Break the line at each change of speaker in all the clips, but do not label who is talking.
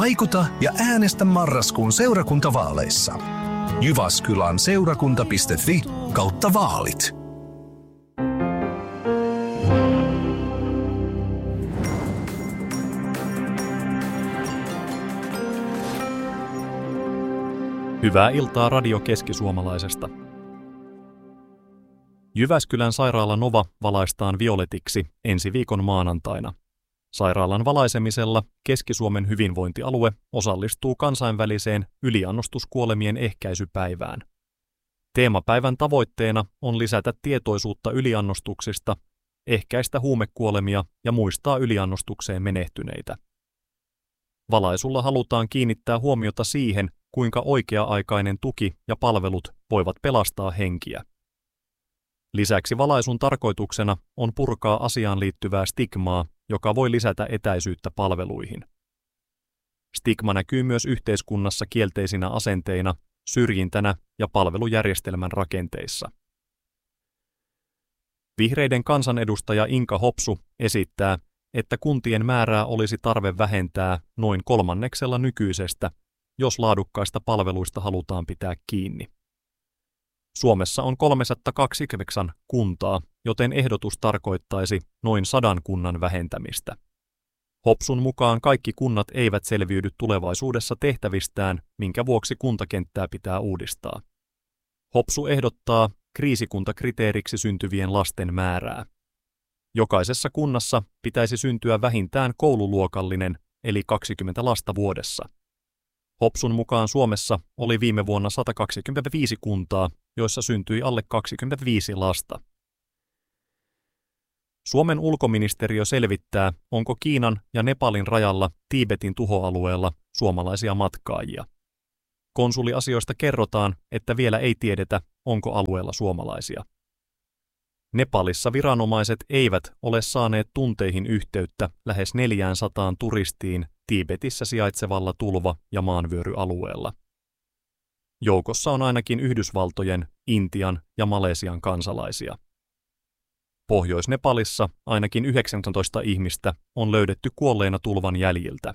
Vaikuta ja äänestä marraskuun seurakuntavaaleissa. Jyväskylän seurakunta.fi/vaalit.
Hyvää iltaa Radio Keski-Suomalaisesta. Jyväskylän sairaala Nova valaistaan violetiksi ensi viikon maanantaina. Sairaalan valaisemisella Keski-Suomen hyvinvointialue osallistuu kansainväliseen yliannostuskuolemien ehkäisypäivään. Teemapäivän tavoitteena on lisätä tietoisuutta yliannostuksista, ehkäistä huumekuolemia ja muistaa yliannostukseen menehtyneitä. Valaisulla halutaan kiinnittää huomiota siihen, kuinka oikea-aikainen tuki ja palvelut voivat pelastaa henkiä. Lisäksi valaisun tarkoituksena on purkaa asiaan liittyvää stigmaa, joka voi lisätä etäisyyttä palveluihin. Stigma näkyy myös yhteiskunnassa kielteisinä asenteina, syrjintänä ja palvelujärjestelmän rakenteissa. Vihreiden kansanedustaja Inka Hopsu esittää, että kuntien määrää olisi tarve vähentää noin 1/3 nykyisestä, jos laadukkaista palveluista halutaan pitää kiinni. Suomessa on 328 kuntaa, joten ehdotus tarkoittaisi noin 100 kunnan vähentämistä. Hopsun mukaan kaikki kunnat eivät selviydy tulevaisuudessa tehtävistään, minkä vuoksi kuntakenttää pitää uudistaa. Hopsu ehdottaa kriisikuntakriteeriksi syntyvien lasten määrää. Jokaisessa kunnassa pitäisi syntyä vähintään koululuokallinen, eli 20 lasta vuodessa. Hopsun mukaan Suomessa oli viime vuonna 125 kuntaa, joissa syntyi alle 25 lasta. Suomen ulkoministeriö selvittää, onko Kiinan ja Nepalin rajalla Tiibetin tuhoalueella suomalaisia matkaajia. Konsuliasioista kerrotaan, että vielä ei tiedetä, onko alueella suomalaisia. Nepalissa viranomaiset eivät ole saaneet tunteihin yhteyttä lähes 400 turistiin Tiibetissä sijaitsevalla tulva- ja maanvyöryalueella. Joukossa on ainakin Yhdysvaltojen, Intian ja Malesian kansalaisia. Pohjois-Nepalissa ainakin 19 ihmistä on löydetty kuolleena tulvan jäljiltä.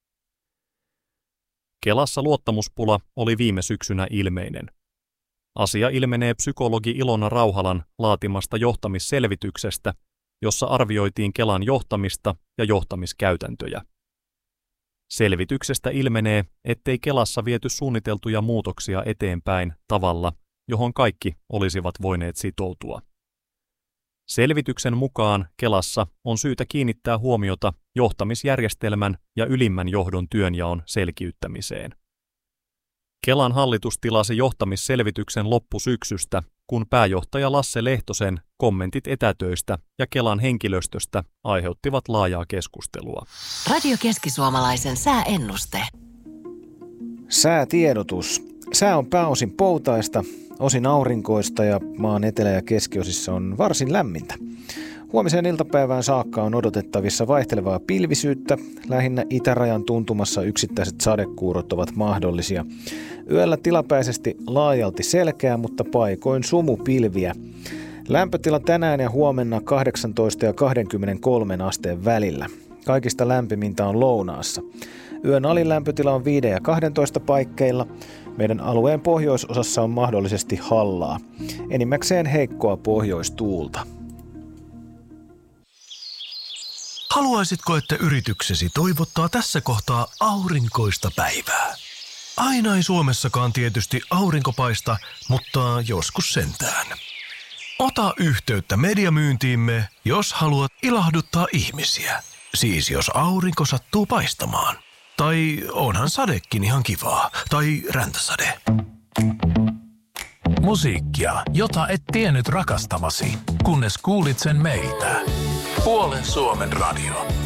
Kelassa luottamuspula oli viime syksynä ilmeinen. Asia ilmenee psykologi Ilona Rauhalan laatimasta johtamisselvityksestä, jossa arvioitiin Kelan johtamista ja johtamiskäytäntöjä. Selvityksestä ilmenee, ettei Kelassa viety suunniteltuja muutoksia eteenpäin tavalla, johon kaikki olisivat voineet sitoutua. Selvityksen mukaan Kelassa on syytä kiinnittää huomiota johtamisjärjestelmän ja ylimmän johdon työnjaon selkiyttämiseen. Kelan hallitus tilasi johtamisselvityksen loppusyksystä, kun pääjohtaja Lasse Lehtosen kommentit etätöistä ja Kelan henkilöstöstä aiheuttivat laajaa keskustelua.
Radio Keski-Suomalaisen sääennuste.
Säätiedotus. Sää on pääosin poutaista, osin aurinkoista ja maan etelä- ja keskiosissa on varsin lämmintä. Huomiseen iltapäivään saakka on odotettavissa vaihtelevaa pilvisyyttä. Lähinnä itärajan tuntumassa yksittäiset sadekuurot ovat mahdollisia. Yöllä tilapäisesti laajalti selkeää, mutta paikoin sumupilviä. Lämpötila tänään ja huomenna 18 ja 23 asteen välillä. Kaikista lämpimintä on lounaassa. Yön alin lämpötila on 5 ja 12 paikkeilla. Meidän alueen pohjoisosassa on mahdollisesti hallaa. Enimmäkseen heikkoa pohjoistuulta.
Haluaisitko, että yrityksesi toivottaa tässä kohtaa aurinkoista päivää? Aina ei Suomessakaan tietysti aurinko paista, mutta joskus sentään. Ota yhteyttä mediamyyntiimme, jos haluat ilahduttaa ihmisiä. Siis jos aurinko sattuu paistamaan. Tai onhan sadekin ihan kivaa. Tai räntäsade.
Musiikkia, jota et tiennyt rakastavasi, kunnes kuulit sen meiltä. Puolen Suomen radio.